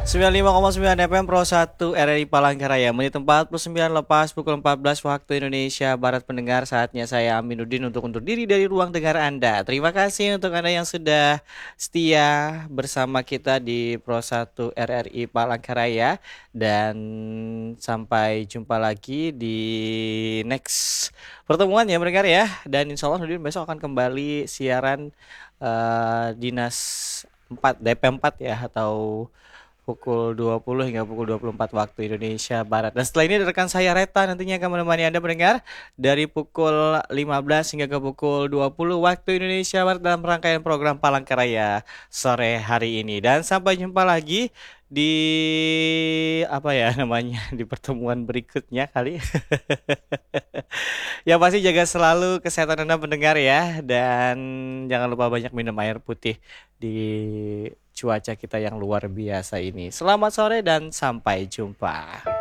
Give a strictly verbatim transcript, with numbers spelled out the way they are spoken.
sembilan puluh lima koma sembilan F M Pro satu R R I Palangkaraya. Menit empat puluh sembilan lepas pukul empat belas waktu Indonesia Barat. Pendengar, saatnya saya Aminuddin untuk undur diri dari ruang dengar Anda. Terima kasih untuk Anda yang sudah setia bersama kita di Pro satu R R I Palangkaraya. Dan sampai jumpa lagi di next pertemuan ya pendengar ya. Dan insya Allah Nudin besok akan kembali siaran eh, Dinas empat D P empat ya, atau pukul dua puluh hingga pukul dua puluh empat waktu Indonesia Barat. Dan setelah ini rekan saya Reta nantinya akan menemani Anda mendengar dari pukul lima belas hingga ke pukul dua puluh waktu Indonesia Barat dalam rangkaian program Palangkaraya sore hari ini. Dan sampai jumpa lagi di apa ya namanya di pertemuan berikutnya kali. Yang pasti jaga selalu kesehatan Anda pendengar ya, dan jangan lupa banyak minum air putih di cuaca kita yang luar biasa ini. Selamat sore dan sampai jumpa.